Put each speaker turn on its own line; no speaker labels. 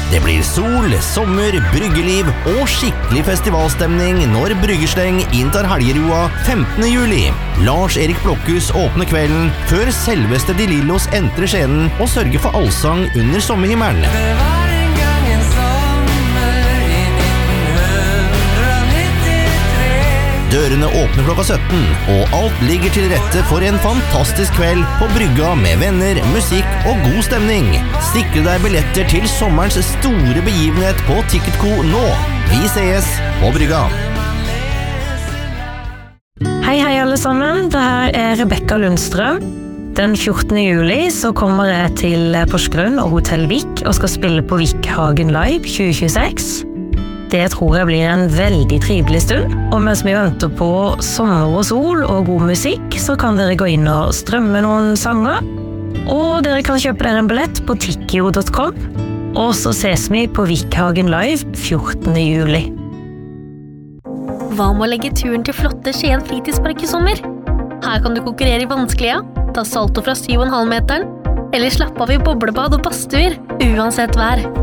Det blir sol, sommer, bryggeliv og skikkelig festivalstemning når Bryggersteng inntar helgeroa 15. juli. Lars Erik Blokhus åpner kvelden før selveste De Lillos entrer scenen og sørger for allsang under sommerhimmelen. Dørene åpner klokka 17, og alt ligger til rette for en fantastisk kveld på brygga med venner, musikk og god stemning. Sikre deg billetter til sommerens store begivenhet på Ticketco nå. Vi ses på brygga.
Hei alle sammen, det her Rebecca Lundstrøm. Den 14. juli så kommer jeg til Porsgrunn og Hotell Vik og skal spille på Vikhagen Live 2026. Det tror jeg blir en veldig trivelig stund, og mens vi venter på sommer og sol og god musikk, så kan dere gå inn og strømme noen sanger, og dere kan kjøpe dere en billett på tikkio.com, og så ses vi på Vikhagen Live 14. juli.
Hva med å legge turen til flotte Skien fritidspark i sommer? Her kan du konkurrere i vanskelige, ta salto fra 7,5 meteren, eller slappe av i boblebad og badstuer, uansett vær.